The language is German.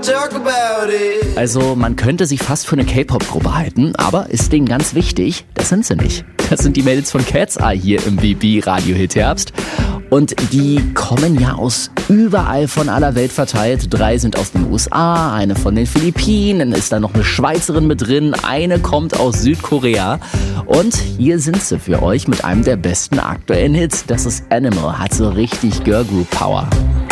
talk about it. Also man könnte sie fast für eine K-Pop-Gruppe halten, aber ist denen ganz wichtig, das sind sie nicht. Das sind die Mädels von Cat's Eye hier im BB Radio Hit Herbst. Und die kommen ja aus überall von aller Welt verteilt. 3 sind aus den USA, eine von den Philippinen, ist da noch eine Schweizerin mit drin, eine kommt aus Südkorea. Und hier sind sie für euch mit einem der besten aktuellen Hits. Das ist Animal, hat so richtig Girl Group Power.